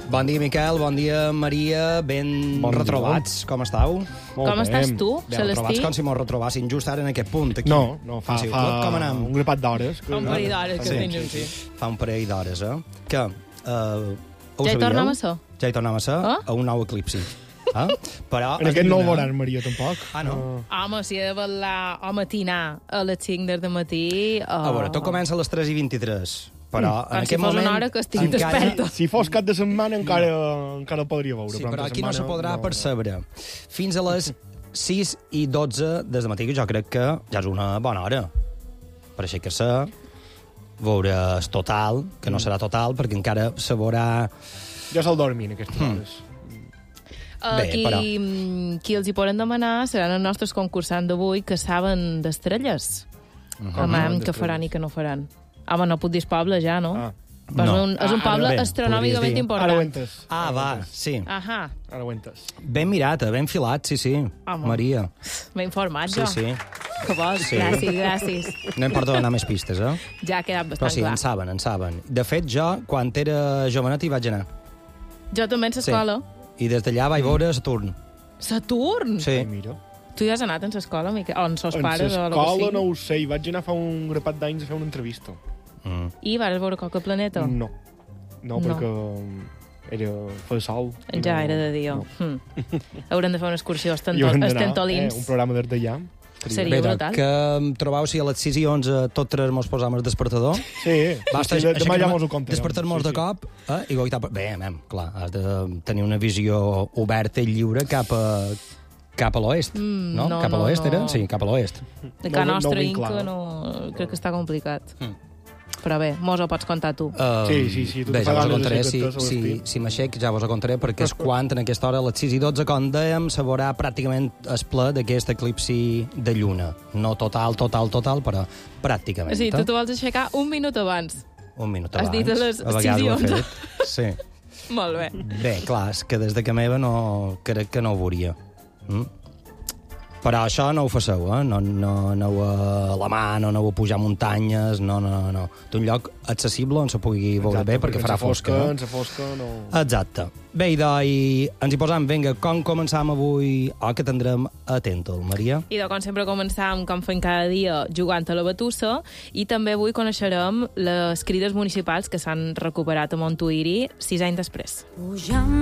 Bon dia, Miquel, bon dia, Maria, ben retrobats, com estàu? Com estàs tu, Ben retrobats, Celestí? com si mos retrobàssim just ara en aquest punt, aquí. No, fa Com anem? un grapat d'hores. Fa un parell d'hores que tens un sí. Fa un parell d'hores, Que, ho Ja hi sabíeu? tornem a ser? Ja hi tornem a ser, a un nou eclipsi. Però En aquest no ho veuràs, Maria, tampoc. Ah, no? Home, si he de ballar o matinar a les 5 del matí... A veure, tot comença a les 3:23, però en Com si aquest fos moment... una hora que estigui desperta. Si fos cap de setmana encara el podria veure. Sí, però però entre aquí no se setmana, podrà percebre. Fins a les 6:12 des matí, que jo crec que ja és una bona hora. Per aixecar-se, veuràs total, que no serà total, perquè encara se veurà... Jo se'l dormi en aquestes hores. Bé, Qui els hi poden demanar seran els nostres concursants d'avui que saben d'estrelles. Home, què faran i què no faran. Home, no puc dir poble ja, no? No. És un poble bé, astronòmicament podries dir. important. Ara ho entes. Va, sí. Ahà, Ara ho entes. Ben mirat, ben filat, sí. Home. Maria. m'he informat Sí, jo. sí. Que vols? Sí. Gràcies. No importa donar més pistes, Ja ha quedat Però bastant sí, clar. en saben. De fet, jo, quan era jovenet, hi vaig anar. Jo també en l'escola. I des d'allà vaig veure Saturn. Saturn? Sí. Ai, mira. Tu ja has anat en l'escola, Miquel? O en sos En pares, o el que l'escola sigui? no ho sé, hi vaig anar fa un grapat d'anys a fer una entrevista. I vas veure Coca Planeta? No, perquè feia sol. i Ja no- era de dia. no. Haurem de fer una excursió a I haurem d'anar, Estentolins. un programa des d'allà. Seria Bé, brutal. que trobeu si a les 6:11 tots tres mos posam el despertador. Sí, Basta, demà ja mos ho contarem. Despertar-nos de cop i goitar... Bé, clar, has de tenir una visió oberta i lliure cap a l'oest, no? no, Cap a no, l'oest no. era? Sí, cap a l'oest. De No ca ho nostra veig Inca clar. no... crec que està complicat. Però bé, mos ho pots contar tu. Sí, tu Bé, te ja fa vos ho ganes de contaré, aixecar-te, si m'aixec ja vos ho contaré, perquè és quan, en aquesta hora, a les 6:12, com dèiem, se veurà pràcticament el ple d'aquest eclipsi de lluna. No total, però pràcticament. Sí, tu t'ho vols aixecar un minut abans. Un minut Has abans. dit a les vegades ho he 6:11. fet. Sí. Molt bé. Bé, clar, és que des de que meva crec que no ho veuria. Però això no ho faceu, No aneu a la mà, no aneu a pujar muntanyes, no. D'un lloc accessible on se pugui veure bé, perquè farà fosca. En sa fosca no... Exacte. Bé, i ens hi posam, vinga, com començam avui, que tindrem Atentol, Maria? I com sempre començam, com fem cada dia, jugant a la batussa, i també avui coneixerem les crides municipals que s'han recuperat a Montuïri 6 anys després.